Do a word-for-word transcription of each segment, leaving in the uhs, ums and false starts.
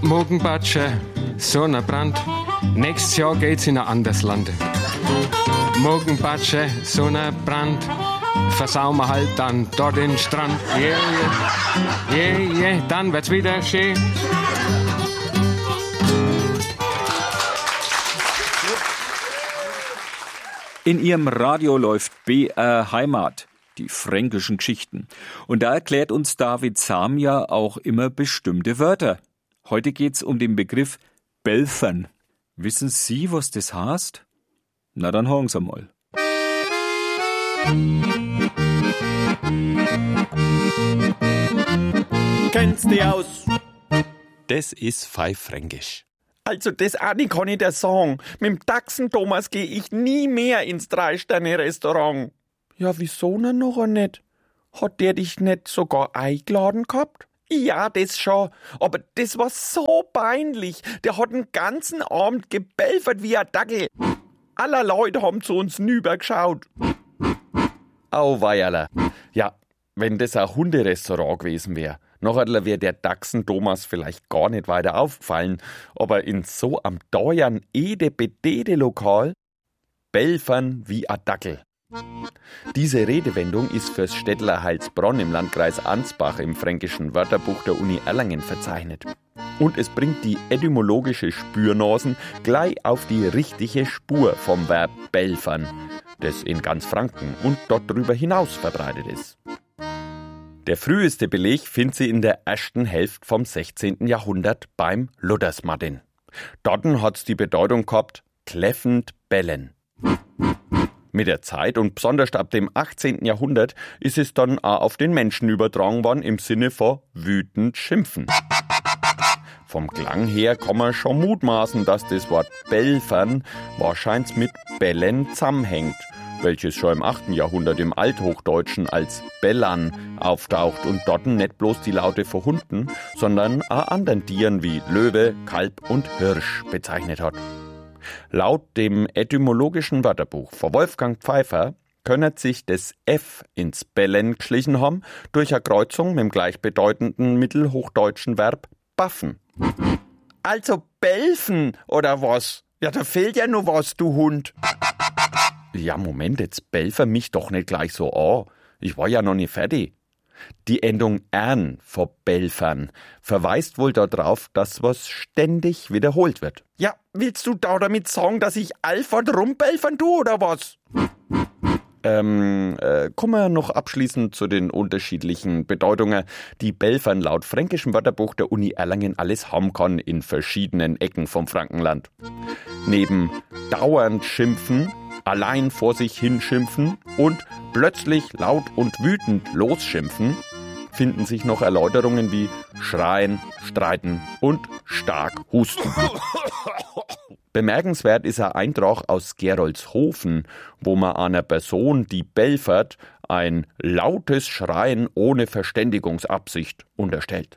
Morgenbatsche, Sonnenbrand. Nächstes Jahr geht's in ein anderes Land. Morgenbatsche, Sonnenbrand. Versauen wir halt dann dort den Strand. Yeah, yeah, yeah, yeah, dann wird's wieder schön. In ihrem Radio läuft B R Heimat, die fränkischen Geschichten. Und da erklärt uns David Sam ja auch immer bestimmte Wörter. Heute geht's um den Begriff Belfern. Wissen Sie, was das heißt? Na, dann hören Sie mal. Kennst du aus? Das ist pfeiffränkisch. Also das eine kann ich dir sagen. Mit dem Dachsen Thomas gehe ich nie mehr ins Drei-Sterne-Restaurant. Ja, wieso denn noch nicht? Hat der dich nicht sogar eingeladen gehabt? Ja, das schon. Aber das war so peinlich. Der hat den ganzen Abend gebelfert wie ein Dackel. Alle Leute haben zu uns nübergeschaut. Auweierle. Ja, wenn das ein Hunderestaurant gewesen wäre, nachher wäre der Dachsen Thomas vielleicht gar nicht weiter aufgefallen. Aber in so am teuren Ede-Bedede-Lokal belfern wie ein Dackel. Diese Redewendung ist fürs Städtler Heilsbronn im Landkreis Ansbach im fränkischen Wörterbuch der Uni Erlangen verzeichnet. Und es bringt die etymologische Spürnasen gleich auf die richtige Spur vom Verb belfern, das in ganz Franken und dort drüber hinaus verbreitet ist. Der früheste Beleg findet sie in der ersten Hälfte vom sechzehnten Jahrhundert beim Luthersmartin. Dort hat's die Bedeutung gehabt, kläffend bellen. Mit der Zeit und besonders ab dem achtzehnten Jahrhundert ist es dann auch auf den Menschen übertragen worden im Sinne von wütend schimpfen. Vom Klang her kann man schon mutmaßen, dass das Wort belfern wahrscheinlich mit bellen zusammenhängt, welches schon im achten Jahrhundert im Althochdeutschen als bellern auftaucht und dort nicht bloß die Laute von Hunden, sondern auch anderen Tieren wie Löwe, Kalb und Hirsch bezeichnet hat. Laut dem etymologischen Wörterbuch von Wolfgang Pfeiffer könnet sich das F ins Bellen geschlichen haben durch eine Kreuzung mit dem gleichbedeutenden mittelhochdeutschen Verb baffen. Also belfen oder was? Ja, da fehlt ja nur was, du Hund. Ja, Moment, jetzt belfer mich doch nicht gleich so an. Ich war ja noch nicht fertig. Die Endung ern vor belfern verweist wohl darauf, dass was ständig wiederholt wird. Ja, willst du da damit sagen, dass ich allfort rumbelfern tue, oder was? Ähm, äh, kommen wir noch abschließend zu den unterschiedlichen Bedeutungen, die belfern laut fränkischem Wörterbuch der Uni Erlangen alles haben kann in verschiedenen Ecken vom Frankenland. Neben dauernd schimpfen, allein vor sich hinschimpfen und plötzlich laut und wütend losschimpfen, finden sich noch Erläuterungen wie schreien, streiten und stark husten. Bemerkenswert ist ein Eintrag aus Gerolzhofen, wo man einer Person, die belfert, ein lautes Schreien ohne Verständigungsabsicht unterstellt.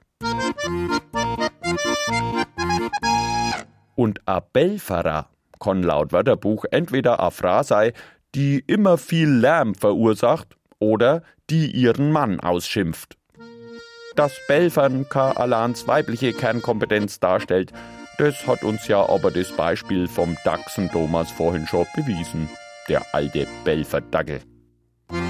Und ein Belferer kann laut Wörterbuch entweder eine Frau sein, die immer viel Lärm verursacht oder die ihren Mann ausschimpft. Dass Belfern keine alleins weibliche Kernkompetenz darstellt, das hat uns ja aber das Beispiel vom Dachsen Thomas vorhin schon bewiesen, der alte Belferdackel.